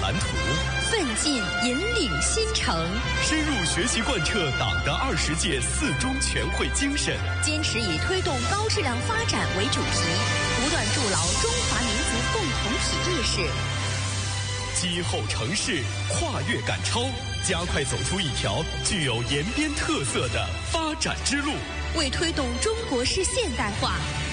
蓝图， 奋进引领新城， 深入学习贯彻党的20届4中全会精神， 坚持以推动高质量发展为主题，不断筑牢中华民族共同体意识， 击后城市，跨越赶超，加快走出一条具有延边特色的发展之路， 为推动中国式现代化